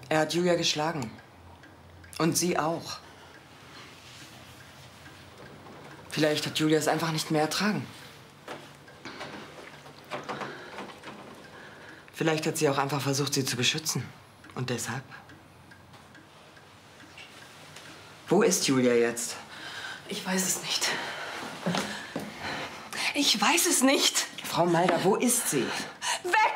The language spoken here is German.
Er hat Julia geschlagen. Und sie auch. Vielleicht hat Julia es einfach nicht mehr ertragen. Vielleicht hat sie auch einfach versucht, sie zu beschützen. Und deshalb? Wo ist Julia jetzt? Ich weiß es nicht. Ich weiß es nicht. Frau Malder, wo ist sie? Weg!